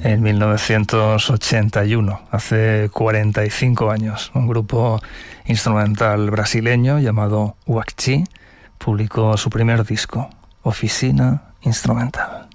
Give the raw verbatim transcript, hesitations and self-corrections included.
En mil novecientos ochenta y uno, hace cuarenta y cinco años, un grupo instrumental brasileño llamado Huacchi publicó su primer disco, Oficina Instrumental.